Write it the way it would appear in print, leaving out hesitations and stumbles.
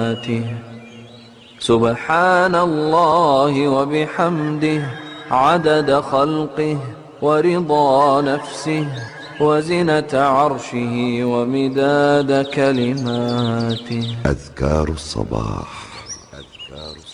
سبحان الله وبحمده عدد خلقه ورضا نفسه وزنة عرشه ومداد كلماته. أذكار الصباح.